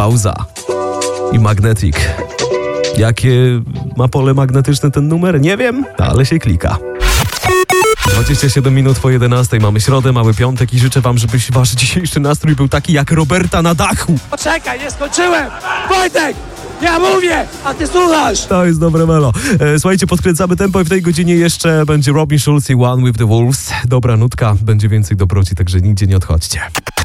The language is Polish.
Pauza i Magnetic. Jakie ma pole magnetyczne ten numer? Nie wiem, ale się klika. 27 minut po 11. Mamy środę, mały piątek i życzę wam, żeby wasz dzisiejszy nastrój był taki jak Roberta na dachu. Poczekaj, nie skończyłem! Wojtek! Ja mówię, a ty słuchasz! To jest dobre melo. Słuchajcie, podkręcamy tempo i w tej godzinie jeszcze będzie Robin Schulz i One with the Wolves. Dobra nutka, będzie więcej dobroci, także nigdzie nie odchodźcie.